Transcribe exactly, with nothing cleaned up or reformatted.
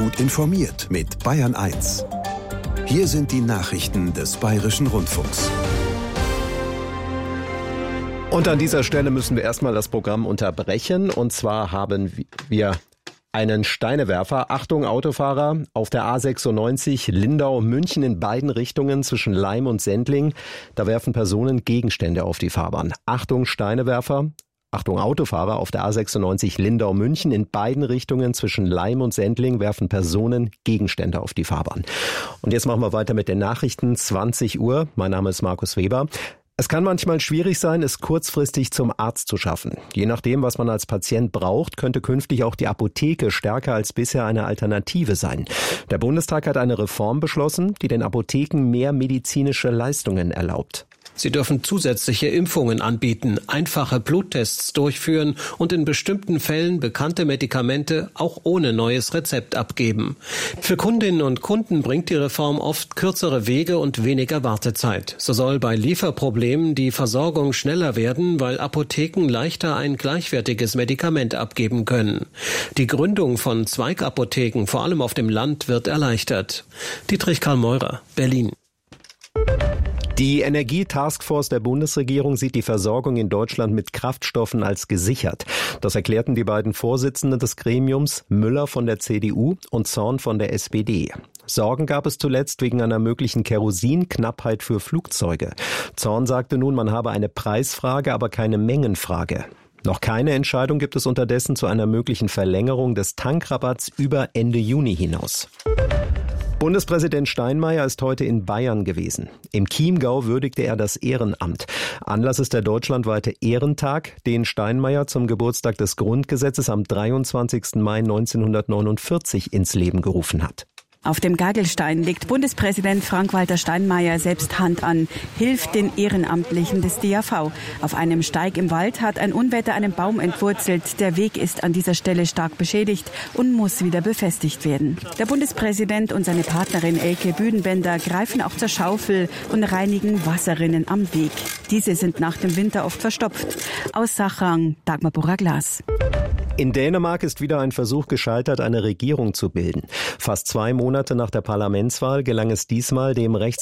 Gut informiert mit Bayern eins. Hier sind die Nachrichten des Bayerischen Rundfunks. Und an dieser Stelle müssen wir erstmal das Programm unterbrechen. Und zwar haben wir einen Steinewerfer. Achtung, Autofahrer, auf der A sechsundneunzig Lindau-München in beiden Richtungen zwischen Laim und Sendling. Da werfen Personen Gegenstände auf die Fahrbahn. Achtung, Steinewerfer. Achtung, Autofahrer, auf der A sechsundneunzig Lindau-München in beiden Richtungen zwischen Laim und Sendling werfen Personen Gegenstände auf die Fahrbahn. Und jetzt machen wir weiter mit den Nachrichten. zwanzig Uhr. Mein Name ist Markus Weber. Es kann manchmal schwierig sein, es kurzfristig zum Arzt zu schaffen. Je nachdem, was man als Patient braucht, könnte künftig auch die Apotheke stärker als bisher eine Alternative sein. Der Bundestag hat eine Reform beschlossen, die den Apotheken mehr medizinische Leistungen erlaubt. Sie dürfen zusätzliche Impfungen anbieten, einfache Bluttests durchführen und in bestimmten Fällen bekannte Medikamente auch ohne neues Rezept abgeben. Für Kundinnen und Kunden bringt die Reform oft kürzere Wege und weniger Wartezeit. So soll bei Lieferproblemen die Versorgung schneller werden, weil Apotheken leichter ein gleichwertiges Medikament abgeben können. Die Gründung von Zweigapotheken, vor allem auf dem Land, wird erleichtert. Dietrich Karl Meurer, Berlin. Die Energietaskforce der Bundesregierung sieht die Versorgung in Deutschland mit Kraftstoffen als gesichert. Das erklärten die beiden Vorsitzenden des Gremiums, Müller von der C D U und Zorn von der S P D. Sorgen gab es zuletzt wegen einer möglichen Kerosinknappheit für Flugzeuge. Zorn sagte nun, man habe eine Preisfrage, aber keine Mengenfrage. Noch keine Entscheidung gibt es unterdessen zu einer möglichen Verlängerung des Tankrabatts über Ende Juni hinaus. Bundespräsident Steinmeier ist heute in Bayern gewesen. Im Chiemgau würdigte er das Ehrenamt. Anlass ist der deutschlandweite Ehrentag, den Steinmeier zum Geburtstag des Grundgesetzes am dreiundzwanzigsten Mai neunzehnhundertneunundvierzig ins Leben gerufen hat. Auf dem Gagelstein legt Bundespräsident Frank-Walter Steinmeier selbst Hand an, hilft den Ehrenamtlichen des D A V. Auf einem Steig im Wald hat ein Unwetter einen Baum entwurzelt. Der Weg ist an dieser Stelle stark beschädigt und muss wieder befestigt werden. Der Bundespräsident und seine Partnerin Elke Büdenbender greifen auch zur Schaufel und reinigen Wasserrinnen am Weg. Diese sind nach dem Winter oft verstopft. Aus Sachang, Dagmar Burra-Glas. In Dänemark ist wieder ein Versuch gescheitert, eine Regierung zu bilden. Fast zwei Monate nach der Parlamentswahl gelang es diesmal dem Rechts